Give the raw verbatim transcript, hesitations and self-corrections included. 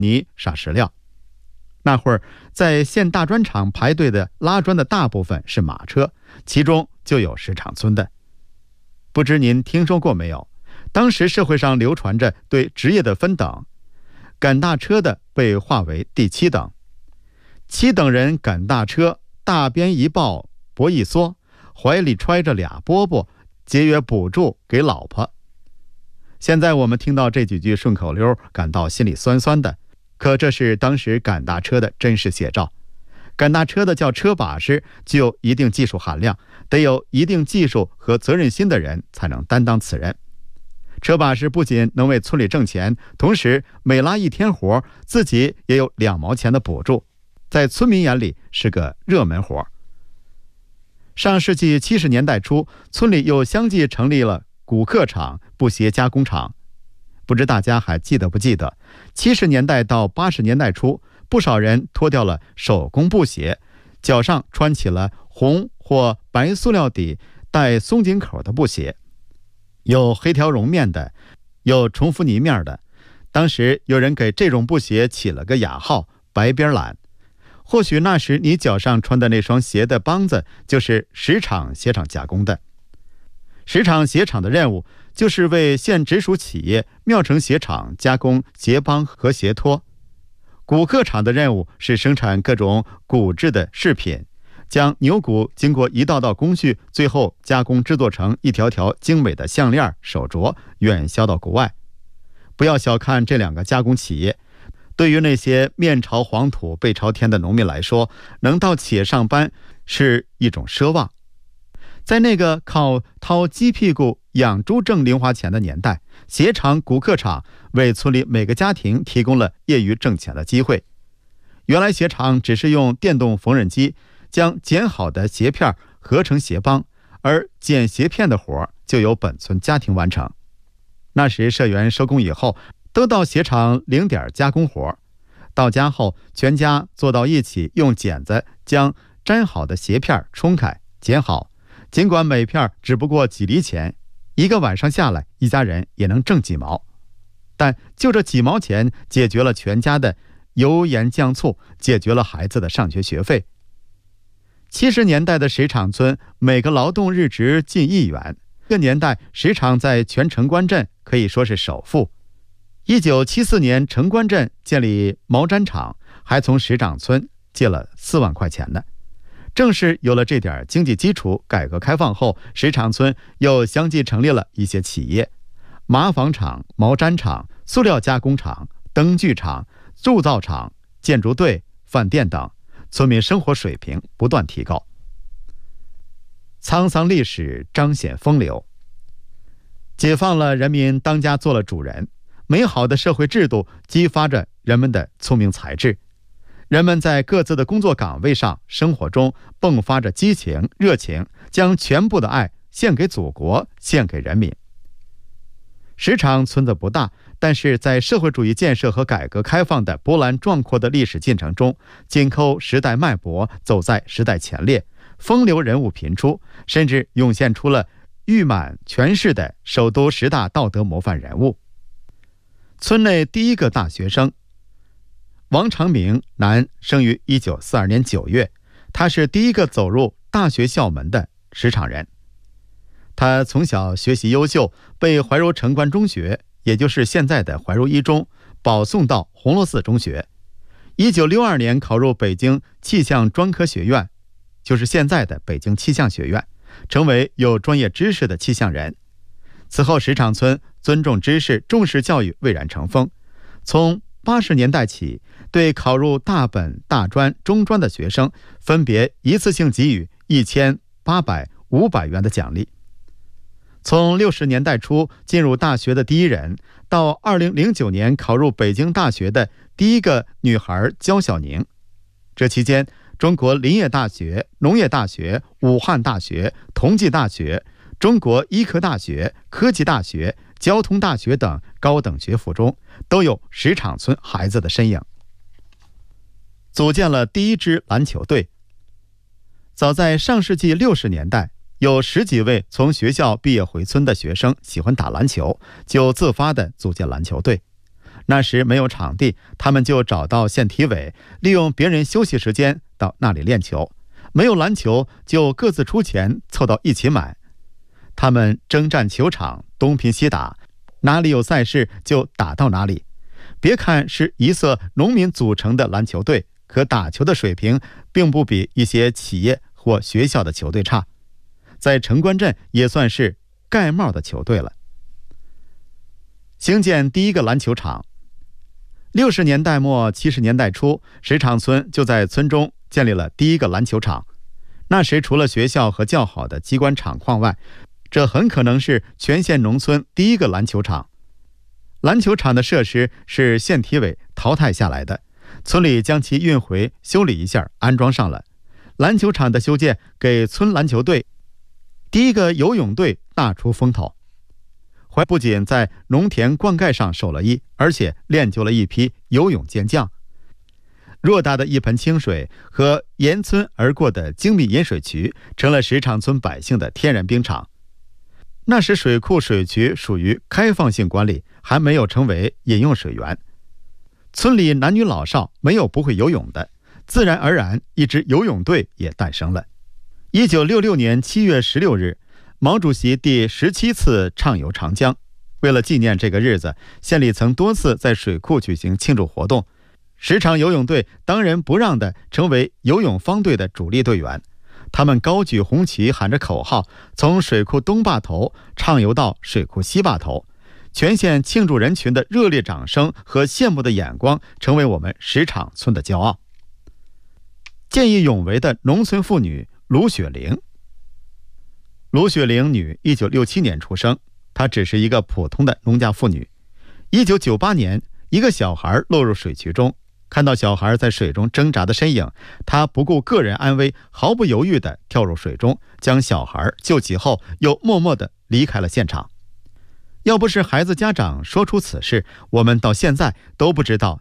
泥、沙石料。那会儿在县大砖厂排队的拉砖的大部分是马车，其中就有石场村的。不知您听说过没有？当时社会上流传着对职业的分等，赶大车的被划为第七等。七等人赶大车，大鞭一抱，脖一缩，怀里揣着俩饽饽，节约补助给老婆。现在我们听到这几句顺口溜，感到心里酸酸的，可这是当时赶大车的真实写照。赶大车的叫车把式，具有一定技术含量，得有一定技术和责任心的人才能担当此任。车把式不仅能为村里挣钱，同时每拉一天活，自己也有两毛钱的补助，在村民眼里是个热门活。上世纪七十年代初，村里又相继成立了骨刻厂、布鞋加工厂。不知大家还记得不记得，七十年代到八十年代初，不少人脱掉了手工布鞋，脚上穿起了红或白塑料底带松紧口的布鞋，有黑条绒面的，有重复泥面的。当时有人给这种布鞋起了个雅号白边蓝。或许那时你脚上穿的那双鞋的帮子就是石场鞋厂加工的。石场鞋厂的任务就是为县直属企业庙城鞋厂加工鞋帮和鞋托。骨刻厂的任务是生产各种骨制的饰品，将牛骨经过一道道工序，最后加工制作成一条条精美的项链、手镯，远销到国外。不要小看这两个加工企业，对于那些面朝黄土背朝天的农民来说，能到企业上班是一种奢望。在那个靠掏鸡屁股养猪挣零花钱的年代，鞋厂、骨刻厂为村里每个家庭提供了业余挣钱的机会。原来鞋厂只是用电动缝纫机将剪好的鞋片合成鞋帮，而剪鞋片的活就由本村家庭完成。那时社员收工以后都到鞋厂领点加工活，到家后全家坐到一起，用剪子将粘好的鞋片冲开剪好。尽管每片只不过几厘钱，一个晚上下来，一家人也能挣几毛。但就这几毛钱，解决了全家的油盐酱醋，解决了孩子的上学学费。七十年代的石场村，每个劳动日值近一元。这个年代，石场在全城关镇可以说是首富。一九七四年，城关镇建立毛毡厂，还从石场村借了四万块钱呢。正是有了这点经济基础，改革开放后，石场村又相继成立了一些企业：麻纺厂、毛毡厂、塑料加工厂、灯具厂、铸造厂、建筑队、饭店等，村民生活水平不断提高。沧桑历史彰显风流，解放了人民当家做了主人，美好的社会制度激发着人们的聪明才智。人们在各自的工作岗位上、生活中迸发着激情、热情，将全部的爱献给祖国，献给人民。石场村子不大，但是在社会主义建设和改革开放的波澜壮阔的历史进程中，紧扣时代脉搏，走在时代前列，风流人物频出，甚至涌现出了誉满全市的首都十大道德模范人物。村内第一个大学生王长明，男，生于一九四二年九月，他是第一个走入大学校门的石场人。他从小学习优秀，被怀柔城关中学，也就是现在的怀柔一中，保送到红螺寺中学。一九六二年考入北京气象专科学院，就是现在的北京气象学院，成为有专业知识的气象人。此后，石场村尊重知识、重视教育蔚然成风。从八十年代起，对考入大本、大专、中专的学生，分别一次性给予一千、八百、五百元的奖励。从六十年代初进入大学的第一人，到二零零九年考入北京大学的第一个女孩焦晓宁。这期间，中国林业大学、农业大学、武汉大学、同济大学、中国医科大学、科技大学、交通大学等高等学府中，都有石场村孩子的身影。组建了第一支篮球队。早在上世纪六十年代，有十几位从学校毕业回村的学生喜欢打篮球，就自发地组建篮球队。 那时没有场地，他们就找到县体委，利用别人休息时间到那里练球。没有篮球，就各自出钱凑到一起买。他们征战球场，东拼西打，哪里有赛事就打到哪里。别看是一色农民组成的篮球队，可打球的水平并不比一些企业或学校的球队差，在城关镇也算是盖帽的球队了。兴建第一个篮球场。六十年代末七十年代初，石场村就在村中建立了第一个篮球场。那时除了学校和较好的机关厂矿外，这很可能是全县农村第一个篮球场。篮球场的设施是县体委淘汰下来的，村里将其运回修理一下，安装上了。篮球场的修建给村篮球队第一个游泳队大出风头，还不仅在农田灌溉上受了益，而且练就了一批游泳健将。偌大的一盆清水和沿村而过的精密引水渠，成了石场村百姓的天然冰场。那时水库水渠属于开放性管理，还没有成为饮用水源。村里男女老少没有不会游泳的，自然而然一支游泳队也诞生了。一九六六年七月十六日，毛主席第十七次畅游长江。为了纪念这个日子，县里曾多次在水库举行庆祝活动。石场游泳队当仁不让地成为游泳方队的主力队员。他们高举红旗，喊着口号，从水库东坝头畅游到水库西坝头。全县庆祝人群的热烈掌声和羡慕的眼光，成为我们石场村的骄傲。见义勇为的农村妇女卢雪玲。卢雪玲女，一九六七年出生，她只是一个普通的农家妇女。一九九八年，一个小孩落入水渠中，看到小孩在水中挣扎的身影，她不顾个人安危，毫不犹豫地跳入水中，将小孩救起后，又默默地离开了现场。要不是孩子家长说出此事，我们到现在都不知道